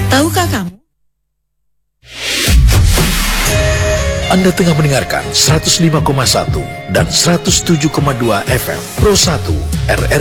Tahukah kamu? Anda tengah mendengarkan 105,1 dan 107,2 FM Pro 1 RRI